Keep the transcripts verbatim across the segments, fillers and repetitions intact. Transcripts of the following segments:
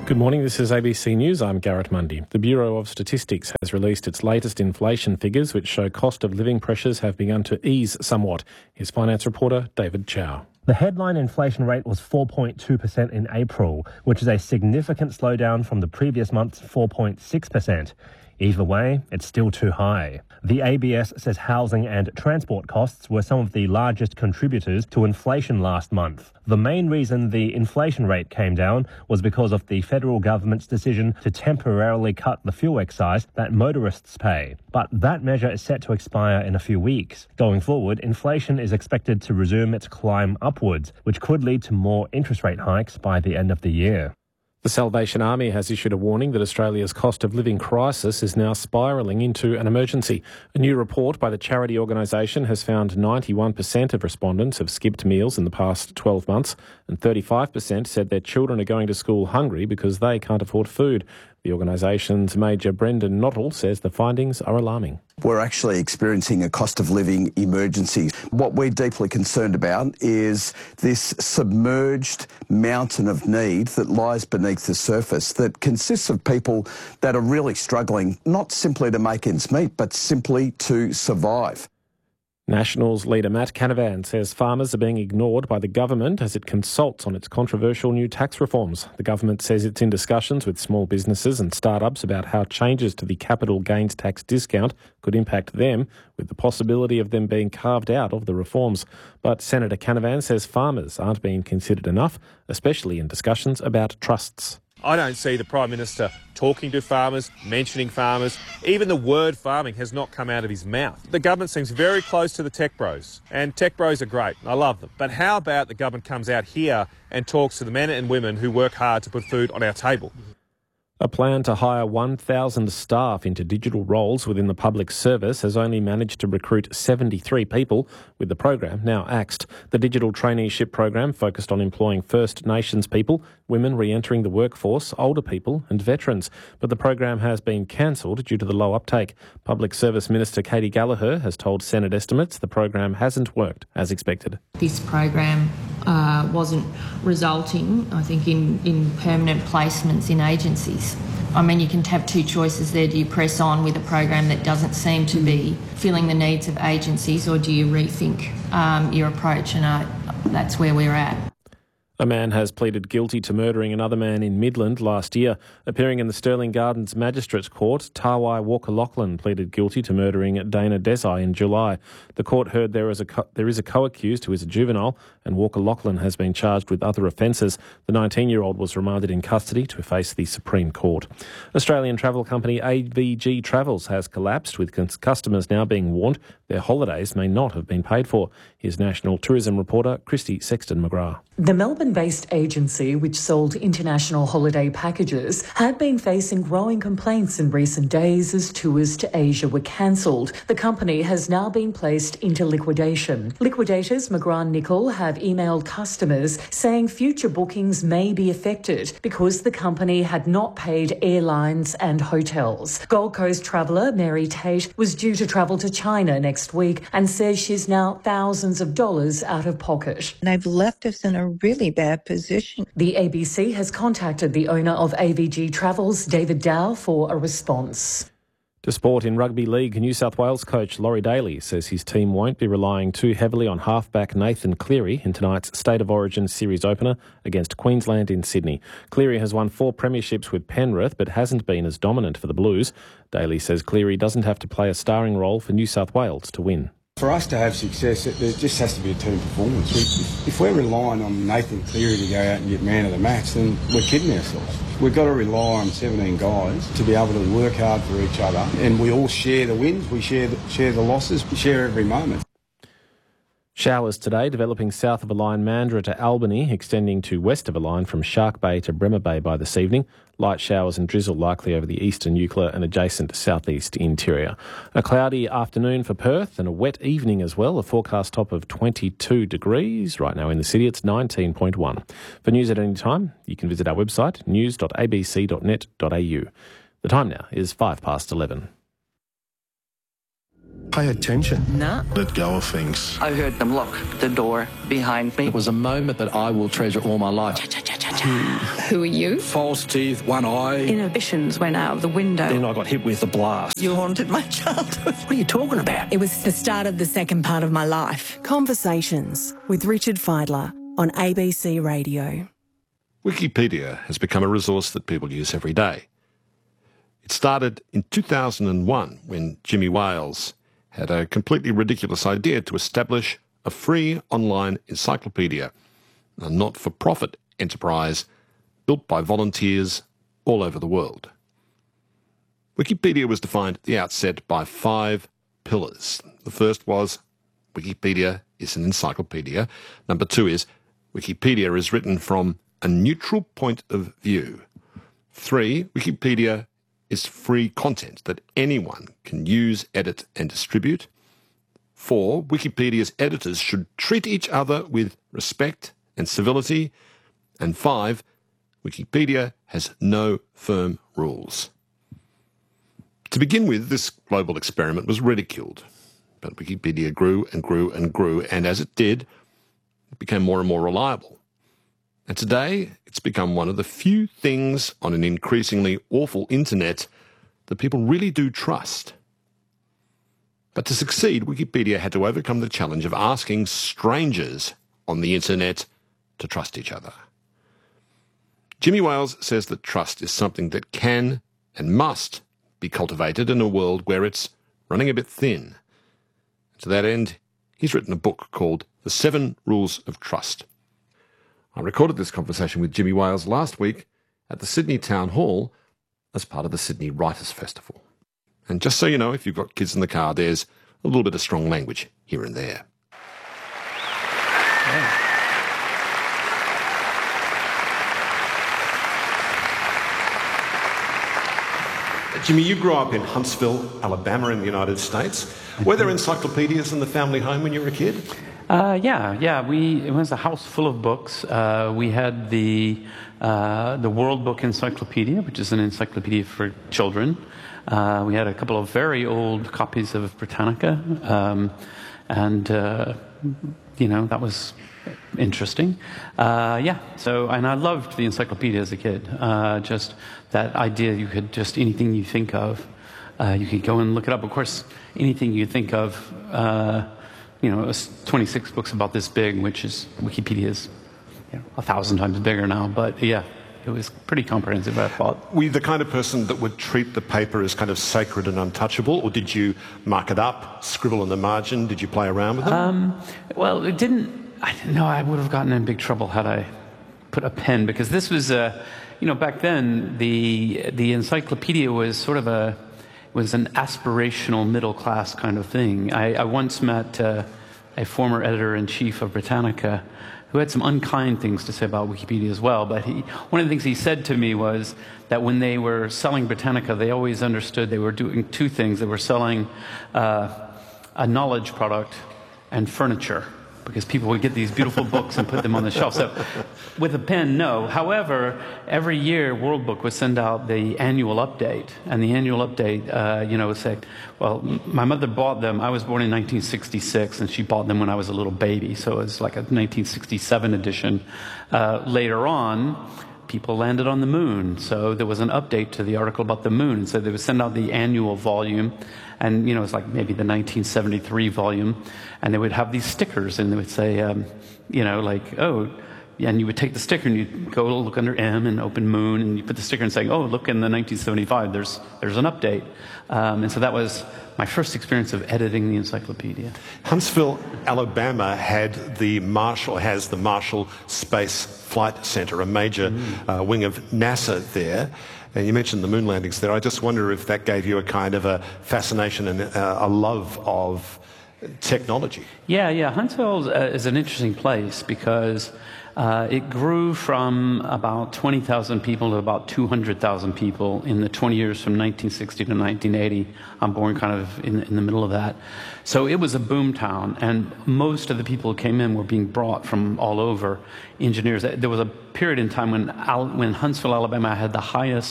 Good morning, this is A B C News. I'm Garrett Mundy. The Bureau of Statistics has released its latest inflation figures, which show cost of living pressures have begun to ease somewhat. Here's finance reporter David Chow. The headline inflation rate was four point two percent in April, which is a significant slowdown from the previous month's four point six percent. Either way, it's still too high. The A B S says housing and transport costs were some of the largest contributors to inflation last month. The main reason the inflation rate came down was because of the federal government's decision to temporarily cut the fuel excise that motorists pay. But that measure is set to expire in a few weeks. Going forward, inflation is expected to resume its climb upwards, which could lead to more interest rate hikes by the end of the year. The Salvation Army has issued a warning that Australia's cost of living crisis is now spiralling into an emergency. A new report by the charity organisation has found ninety-one percent of respondents have skipped meals in the past twelve months, and thirty-five percent said their children are going to school hungry because they can't afford food. The organisation's Major Brendan Nottle says the findings are alarming. We're actually experiencing a cost of living emergency. What we're deeply concerned about is this submerged mountain of need that lies beneath the surface that consists of people that are really struggling, not simply to make ends meet, but simply to survive. Nationals leader Matt Canavan says farmers are being ignored by the government as it consults on its controversial new tax reforms. The government says it's in discussions with small businesses and startups about how changes to the capital gains tax discount could impact them, with the possibility of them being carved out of the reforms. But Senator Canavan says farmers aren't being considered enough, especially in discussions about trusts. I don't see the Prime Minister talking to farmers, mentioning farmers. Even the word farming has not come out of his mouth. The government seems very close to the tech bros, and tech bros are great. I love them. But how about the government comes out here and talks to the men and women who work hard to put food on our table? A plan to hire one thousand staff into digital roles within the public service has only managed to recruit seventy-three people, with the program now axed. The digital traineeship program focused on employing First Nations people, women re-entering the workforce, older people and veterans. But the program has been cancelled due to the low uptake. Public Service Minister Katie Gallagher has told Senate estimates the program hasn't worked as expected. This program uh, wasn't resulting, I think, in, in permanent placements in agencies. I mean, you can have two choices there. Do you press on with a program that doesn't seem to be filling the needs of agencies, or do you rethink um, your approach? And uh, that's where we're at. A man has pleaded guilty to murdering another man in Midland last year. Appearing in the Stirling Gardens Magistrates Court, Tawai Walker-Lachlan pleaded guilty to murdering Dana Desai in July. The court heard there is a co- there is a co-accused who is a juvenile, and Walker-Lachlan has been charged with other offences. The nineteen-year-old was remanded in custody to face the Supreme Court. Australian travel company A V G Travels has collapsed, with customers now being warned their holidays may not have been paid for. Here's National Tourism reporter Christy Sexton-McGrath. The Melbourne-based agency, which sold international holiday packages, had been facing growing complaints in recent days as tours to Asia were cancelled. The company has now been placed into liquidation. Liquidators McGrath Nicol have emailed customers saying future bookings may be affected because the company had not paid airlines and hotels. Gold Coast traveller Mary Tate was due to travel to China next week and says she's now thousands of dollars out of pocket. They've left us in a really bad position. The A B C has contacted the owner of A V G Travels, David Dow, for a response. To sport, in rugby league, New South Wales coach Laurie Daly says his team won't be relying too heavily on halfback Nathan Cleary in tonight's State of Origin series opener against Queensland in Sydney. Cleary has won four premierships with Penrith but hasn't been as dominant for the Blues. Daly says Cleary doesn't have to play a starring role for New South Wales to win. For us to have success, it, there just has to be a team performance. We, if, if we're relying on Nathan Cleary to go out and get man of the match, then we're kidding ourselves. We've got to rely on seventeen guys to be able to work hard for each other, and we all share the wins, we share the, share the losses, we share every moment. Showers today, developing south of a line Mandurah to Albany, extending to west of a line from Shark Bay to Bremer Bay by this evening. Light showers and drizzle likely over the eastern Eucla and adjacent southeast interior. A cloudy afternoon for Perth and a wet evening as well. A forecast top of twenty-two degrees. Right now in the city it's nineteen point one. For news at any time, you can visit our website news dot a b c dot net dot a u. The time now is five past eleven. Pay attention. No. Let go of things. I heard them lock the door behind me. It was a moment that I will treasure all my life. Who are you? False teeth, one eye. Inhibitions went out of the window. Then I got hit with the blast. You haunted my childhood. What are you talking about? It was the start of the second part of my life. Conversations with Richard Fidler on A B C Radio. Wikipedia has become a resource that people use every day. It started in two thousand one when Jimmy Wales had a completely ridiculous idea to establish a free online encyclopedia, a not-for-profit enterprise built by volunteers all over the world. Wikipedia was defined at the outset by five pillars. The first was Wikipedia is an encyclopedia. Number two is Wikipedia is written from a neutral point of view. Three, Wikipedia is free content that anyone can use, edit and distribute. Four, Wikipedia's editors should treat each other with respect and civility. And five, Wikipedia has no firm rules. To begin with, this global experiment was ridiculed, but Wikipedia grew and grew and grew, and as it did, it became more and more reliable. And today, it's become one of the few things on an increasingly awful internet that people really do trust. But to succeed, Wikipedia had to overcome the challenge of asking strangers on the internet to trust each other. Jimmy Wales says that trust is something that can and must be cultivated in a world where it's running a bit thin. To that end, he's written a book called The Seven Rules of Trust. I recorded this conversation with Jimmy Wales last week at the Sydney Town Hall as part of the Sydney Writers' Festival. And just so you know, if you've got kids in the car, there's a little bit of strong language here and there. Yeah. Jimmy, you grew up in Huntsville, Alabama in the United States. Were there encyclopedias in the family home when you were a kid? Uh, yeah, yeah. We it was a house full of books. Uh, we had the uh, the World Book Encyclopedia, which is an encyclopedia for children. Uh, we had a couple of very old copies of Britannica, um, and uh, you know that was interesting. Uh, yeah. So, and I loved the encyclopedia as a kid. Uh, just that idea you could just anything you think of, uh, you could go and look it up. Of course, anything you think of. Uh, You know, it was twenty-six books about this big, which is Wikipedia's, you know, a thousand times bigger now. But yeah, it was pretty comprehensive, I thought. Were you the kind of person that would treat the paper as kind of sacred and untouchable, or did you mark it up, scribble in the margin? Did you play around with it? Um, well, it didn't. I didn't know I would have gotten in big trouble had I put a pen, because this was a, you know, back then the the encyclopedia was sort of a. was an aspirational middle-class kind of thing. I, I once met uh, a former editor-in-chief of Britannica who had some unkind things to say about Wikipedia as well, but he, one of the things he said to me was that when they were selling Britannica, they always understood they were doing two things. They were selling uh, a knowledge product and furniture, because people would get these beautiful books and put them on the shelf. So with a pen, no. However, every year World Book would send out the annual update, and the annual update, uh, you know, would say, well, my mother bought them. I was born in nineteen sixty-six, and she bought them when I was a little baby, so it was like a nineteen sixty-seven edition. Uh, later on, people landed on the moon, so there was an update to the article about the moon, and so they would send out the annual volume. And, you know, it's like maybe the nineteen seventy-three volume, and they would have these stickers, and they would say, um, you know, like, oh, and you would take the sticker, and you'd go look under M and open Moon, and you put the sticker and saying, oh, look, in the nineteen seventy-five, there's there's an update. Um, and so that was my first experience of editing the encyclopedia. Huntsville, Alabama had the Marshall, has the Marshall Space Flight Center, a major mm. uh, wing of NASA there. And you mentioned the moon landings there. I just wonder if that gave you a kind of a fascination and a, a love of technology. Yeah, yeah. Huntsville uh, is an interesting place because uh, it grew from about twenty thousand people to about two hundred thousand people in the twenty years from nineteen sixty to nineteen eighty. I'm born kind of in, in the middle of that. So it was a boom town, and most of the people who came in were being brought from all over, engineers. There was a period in time when, Al, when Huntsville, Alabama had the highest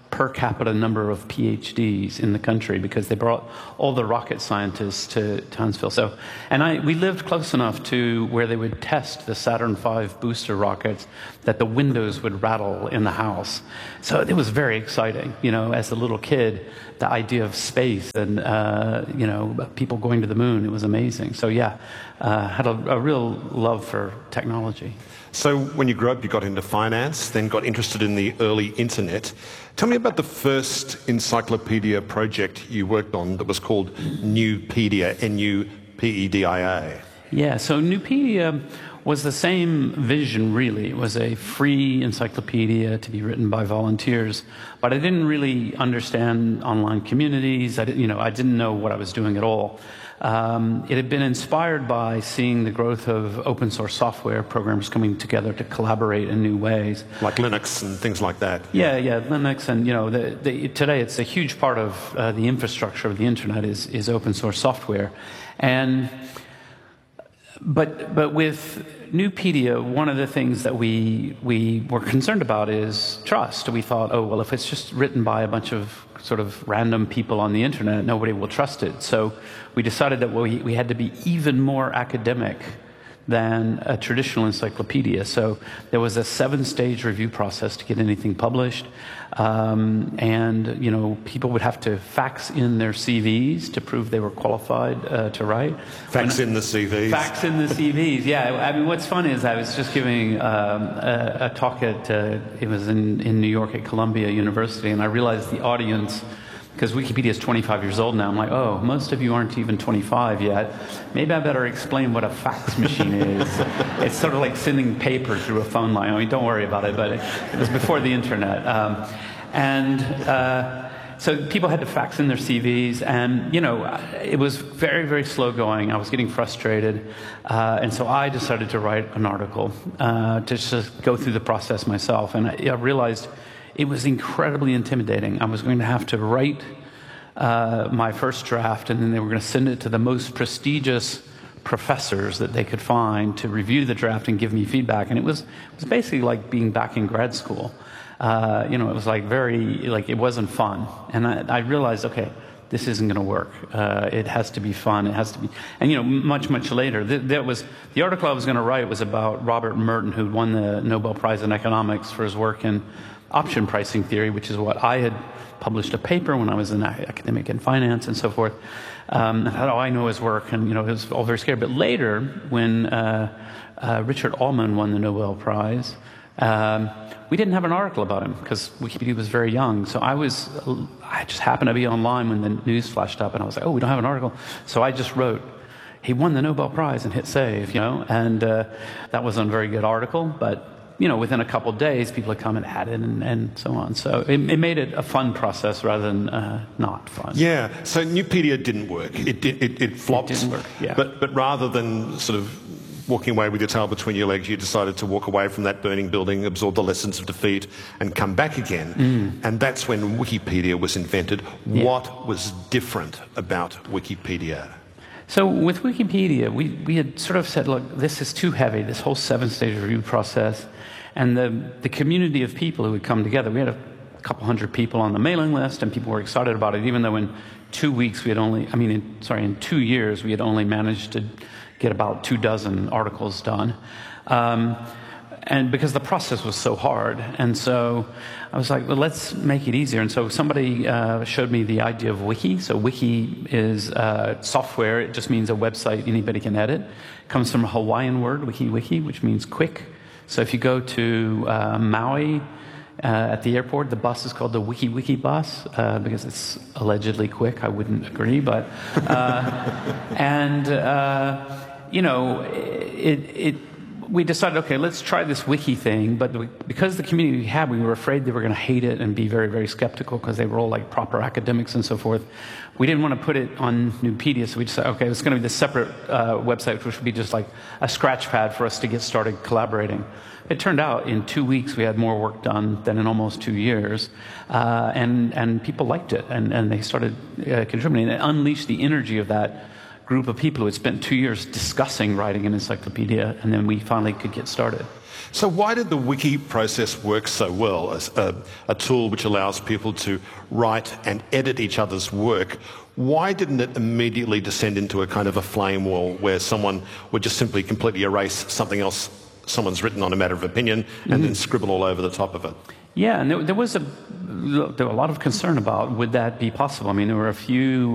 per capita number of PhDs in the country because they brought all the rocket scientists to, to Huntsville. So, and I, we lived close enough to where they would test the Saturn five booster rockets that the windows would rattle in the house. So it was very exciting, you know, as a little kid, the idea of space and, uh, you know, people going to the moon, it was amazing. So yeah, uh, had a, a real love for technology. So when you grew up, you got into finance, then got interested in the early internet. Tell me about the first encyclopedia project you worked on that was called Nupedia, N U P E D I A. Yeah, so Nupedia was the same vision, really. It was a free encyclopedia to be written by volunteers, but I didn't really understand online communities. I didn't, you know, I didn't know what I was doing at all. Um, it had been inspired by seeing the growth of open source software programs coming together to collaborate in new ways. Like Linux and things like that. Yeah, yeah, Linux, and you know, the, the, today it's a huge part of uh, the infrastructure of the internet is, is open source software. And But but with Nupedia, one of the things that we we were concerned about is trust. We thought, oh well, if it's just written by a bunch of sort of random people on the internet, nobody will trust it. So we decided that we we had to be even more academic than a traditional encyclopedia. So there was a seven-stage review process to get anything published. Um, and, you know, people would have to fax in their C Vs to prove they were qualified uh, to write. Fax in the C Vs. Fax in the C Vs, yeah. I mean, what's fun is I was just giving um, a, a talk at, uh, it was in, in New York at Columbia University, and I realized the audience, because Wikipedia is twenty-five years old now, I'm like, oh, most of you aren't even twenty-five yet. Maybe I better explain what a fax machine is. It's sort of like sending paper through a phone line. I mean, don't worry about it, but it, it was before the internet. Um, and uh, so people had to fax in their C Vs, and, you know, it was very, very slow going. I was getting frustrated. Uh, and so I decided to write an article uh, to just go through the process myself. And I, I realized it was incredibly intimidating. I was going to have to write uh, my first draft, and then they were going to send it to the most prestigious professors that they could find to review the draft and give me feedback. And it was, it was basically like being back in grad school. Uh, you know, it was like very, like it wasn't fun. And I, I realized, okay, this isn't going to work. Uh, it has to be fun. It has to be, and you know, much, much later, th that was, the article I was going to write was about Robert Merton, who won the Nobel Prize in Economics for his work in option pricing theory, which is what I had published a paper when I was an academic in finance and so forth. Um, I thought, oh, I know his work, and you know, it was all very scary. But later, when uh, uh, Richard Allman won the Nobel Prize, um, we didn't have an article about him because Wikipedia was very young. So I was, I just happened to be online when the news flashed up, and I was like, oh, we don't have an article. So I just wrote, he won the Nobel Prize and hit save, you know, and uh, that wasn't a very good article, but you know, within a couple of days, people had come and added and, and so on. So it, it made it a fun process rather than uh, not fun. Yeah. So Nupedia didn't work. It it it, it flopped. It didn't work. Yeah. But but rather than sort of walking away with your tail between your legs, you decided to walk away from that burning building, absorb the lessons of defeat, and come back again. Mm. And that's when Wikipedia was invented. Yeah. What was different about Wikipedia? So with Wikipedia, we, we had sort of said, look, this is too heavy, this whole seven-stage review process. And the, the community of people who would come together, we had a couple hundred people on the mailing list, and people were excited about it, even though in two weeks we had only, I mean, in, sorry, in two years we had only managed to get about two dozen articles done. Um, and because the process was so hard. And so I was like, well, let's make it easier. And so somebody uh, showed me the idea of Wiki. So Wiki is uh, software. It just means a website anybody can edit. It comes from a Hawaiian word, wiki wiki, which means quick. So if you go to uh, Maui uh, at the airport, the bus is called the Wiki Wiki bus uh, because it's allegedly quick. I wouldn't agree, but uh, and uh, you know, it it. We decided, okay, let's try this wiki thing, but because the community we had, we were afraid they were going to hate it and be very, very skeptical because they were all like proper academics and so forth. We didn't want to put it on Nupedia, so we decided, okay, it's going to be this separate uh, website, which would be just like a scratch pad for us to get started collaborating. It turned out in two weeks we had more work done than in almost two years, uh, and, and people liked it, and, and they started uh, contributing. It unleashed the energy of that group of people who had spent two years discussing writing an encyclopedia, and then we finally could get started. So why did the wiki process work so well as a, a tool which allows people to write and edit each other's work? Why didn't it immediately descend into a kind of a flame war where someone would just simply completely erase something else someone's written on a matter of opinion and mm-hmm. then scribble all over the top of it? Yeah, and there, there was a there were a lot of concern about would that be possible. I mean, there were a few